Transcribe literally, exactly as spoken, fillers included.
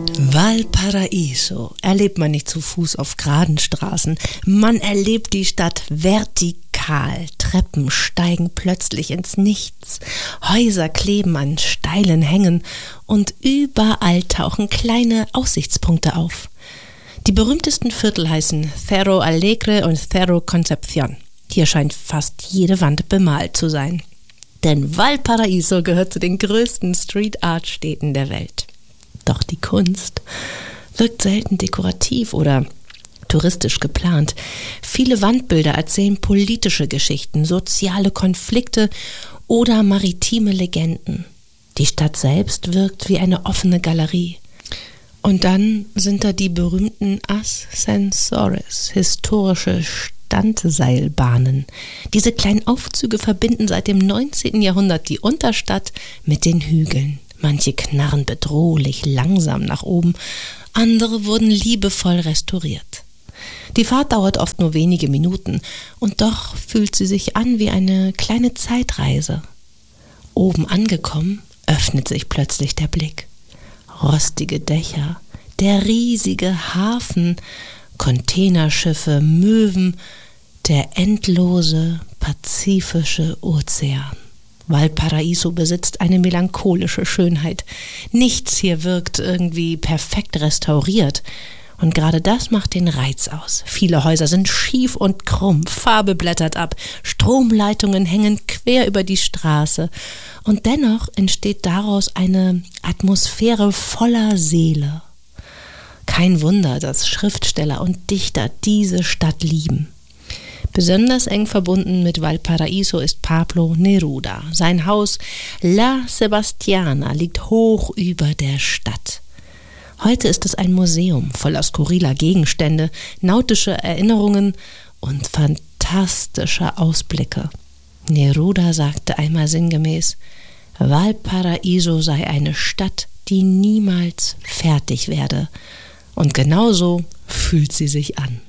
Valparaiso erlebt man nicht zu Fuß auf geraden Straßen. Man erlebt die Stadt vertikal. Treppen steigen plötzlich ins Nichts. Häuser kleben an steilen Hängen und überall tauchen kleine Aussichtspunkte auf. Die berühmtesten Viertel heißen Cerro Alegre und Cerro Concepción. Hier scheint fast jede Wand bemalt zu sein. Denn Valparaiso gehört zu den größten Street-Art-Städten der Welt. Doch die Kunst wirkt selten dekorativ oder touristisch geplant. Viele Wandbilder erzählen politische Geschichten, soziale Konflikte oder maritime Legenden. Die Stadt selbst wirkt wie eine offene Galerie. Und dann sind da die berühmten Ascensores, historische Standseilbahnen. Diese kleinen Aufzüge verbinden seit dem neunzehnten Jahrhundert die Unterstadt mit den Hügeln. Manche knarren bedrohlich langsam nach oben, andere wurden liebevoll restauriert. Die Fahrt dauert oft nur wenige Minuten und doch fühlt sie sich an wie eine kleine Zeitreise. Oben angekommen, öffnet sich plötzlich der Blick. Rostige Dächer, der riesige Hafen, Containerschiffe, Möwen, der endlose pazifische Ozean. Valparaiso besitzt eine melancholische Schönheit. Nichts hier wirkt irgendwie perfekt restauriert. Und gerade das macht den Reiz aus. Viele Häuser sind schief und krumm, Farbe blättert ab, Stromleitungen hängen quer über die Straße. Und dennoch entsteht daraus eine Atmosphäre voller Seele. Kein Wunder, dass Schriftsteller und Dichter diese Stadt lieben. Besonders eng verbunden mit Valparaiso ist Pablo Neruda. Sein Haus La Sebastiana liegt hoch über der Stadt. Heute ist es ein Museum voller skurriler Gegenstände, nautische Erinnerungen und fantastischer Ausblicke. Neruda sagte einmal sinngemäß, Valparaiso sei eine Stadt, die niemals fertig werde. Und genauso fühlt sie sich an.